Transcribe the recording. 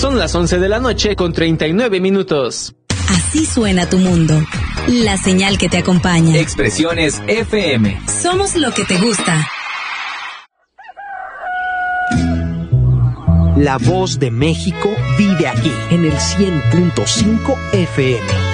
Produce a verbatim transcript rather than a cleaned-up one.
Son las once de la noche con treinta y nueve minutos. Así suena tu mundo. La señal que te acompaña. Expresiones F M. Somos lo que te gusta. La voz de México vive aquí en el cien punto cinco F M.